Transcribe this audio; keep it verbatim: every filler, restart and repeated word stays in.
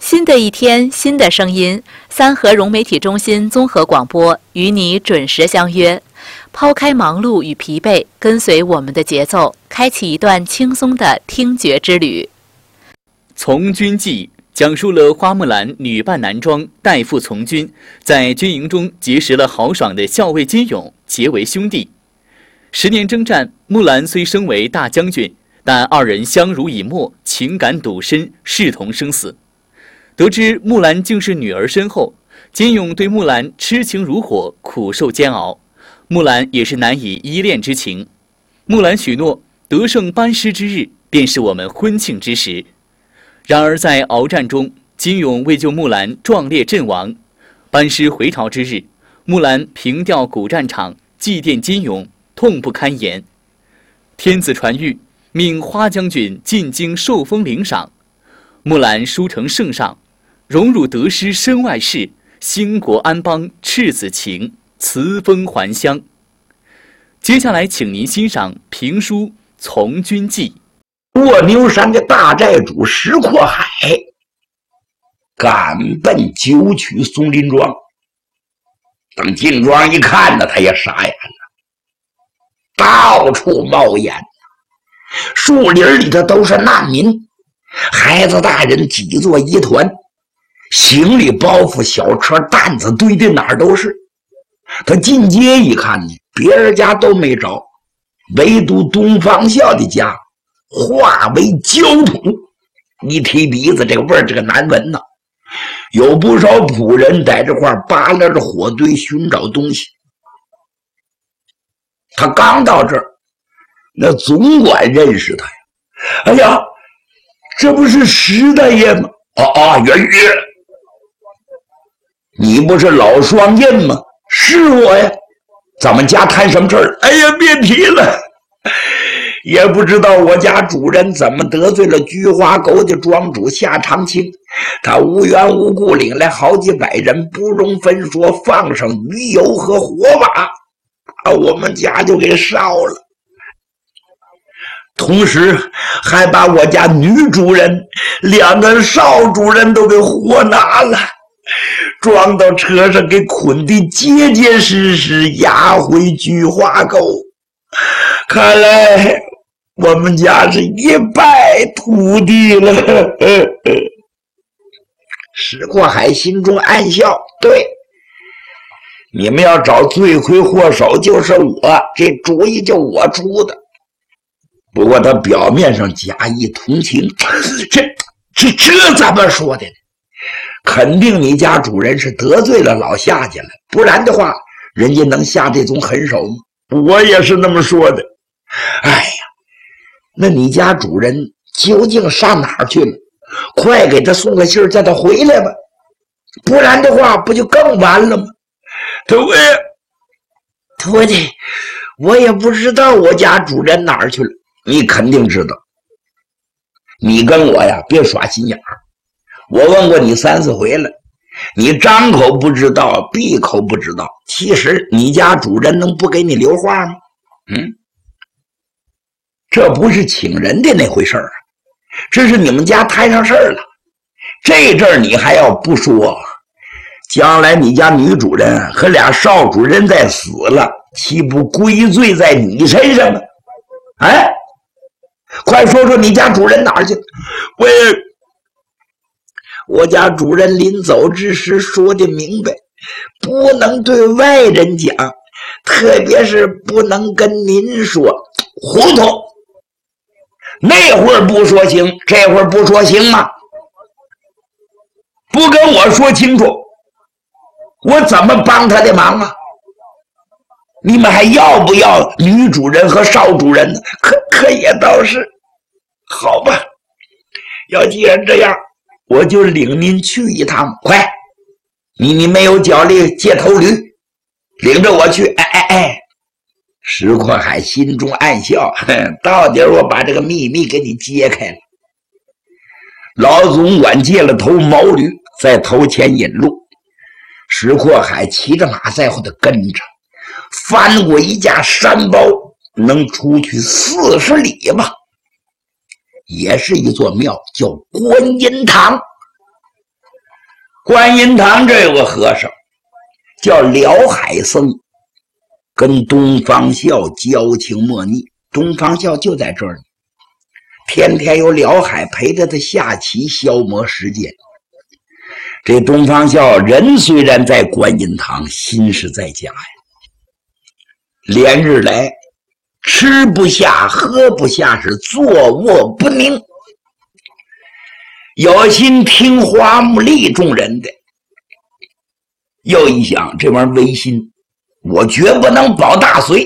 新的一天，新的声音，三河融媒体中心综合广播与你准时相约。抛开忙碌与疲惫，跟随我们的节奏，开启一段轻松的听觉之旅。 从军记讲述了花木兰女扮男装代父从军，在军营中结识了豪爽的校尉金勇，结为兄弟。十年征战，木兰虽升为大将军，但二人相濡以沫，情感笃深，视同生死。得知木兰竟是女儿身后，金勇对木兰痴情如火，苦受煎熬。木兰也是难以依恋之情。木兰许诺，得胜班师之日，便是我们婚庆之时。然而在鏖战中，金勇为救木兰壮烈阵亡。班师回朝之日，木兰凭吊古战场，祭奠金勇，痛不堪言。天子传谕，命花将军进京受封领赏。木兰书成圣上，荣辱得失身外事，兴国安邦赤子情，辞封还乡。接下来请您欣赏评书《从军记》。 卧牛山的大寨主石阔海赶奔九曲松林庄，等进庄一看呢，他也傻眼了，到处冒烟，树林里头都是难民，孩子大人挤作一团，行李包袱小车担子堆的哪儿都是。他进街一看呢，别人家都没着，唯独东方孝的家化为焦土，一提鼻子这个味儿这个难闻呐。有不少仆人在这块扒拉着火堆寻找东西。他刚到这儿，那总管认识他呀。哎呀，这不是石大爷吗？啊啊，元宇，你不是老双印吗？是我呀。咱们家谈什么事儿？哎呀，别提了，也不知道我家主人怎么得罪了菊花沟的庄主夏长青，他无缘无故领来好几百人，不容分说，放上鱼油和火把，把我们家就给烧了。同时还把我家女主人、两个少主人都给活拿了，装到车上给捆得结结实实，押回菊花沟。看来我们家是一败涂地了。石阔海心中暗笑，对，你们要找罪魁祸首就是我，这主意就我出的。不过他表面上假意同情，这这这怎么说的呢？肯定你家主人是得罪了老夏家了，不然的话人家能下这种狠手吗？我也是那么说的。哎呀，那你家主人究竟上哪儿去了？快给他送个信儿，叫他回来吧，不然的话不就更完了吗？徒弟，徒弟，我也不知道我家主人哪儿去了。你肯定知道。你跟我呀别耍心眼儿，我问过你三四回了，你张口不知道，闭口不知道。其实你家主人能不给你留话吗？嗯，这不是请人的那回事儿啊，这是你们家摊上事儿了。这阵儿你还要不说，将来你家女主人和俩少主人再死了，岂不归罪在你身上吗？哎，快说说你家主人哪儿去？我我家主人临走之时说的明白，不能对外人讲，特别是不能跟您说。糊涂！那会儿不说行，这会儿不说行吗？不跟我说清楚，我怎么帮他的忙啊？你们还要不要女主人和少主人呢？可可也倒是。好吧，要既然这样，我就领您去一趟。快，你你没有脚力，借头驴，领着我去。哎哎哎！石阔海心中暗笑，到底我把这个秘密给你揭开了。老总管借了头毛驴，在头前引路，石阔海骑着马在后头跟着，翻过一架山包，能出去四十里吧。也是一座庙，叫观音堂。 观音堂这有个和尚叫辽海僧，跟东方孝交情莫逆。东方孝就在这儿呢，天天有辽海陪着他下棋消磨时间。这东方孝人虽然在观音堂，心是在家呀。连日来吃不下喝不下，是坐卧不宁，有心听花木力众人的，又一想这玩意儿违心，我绝不能保大隋。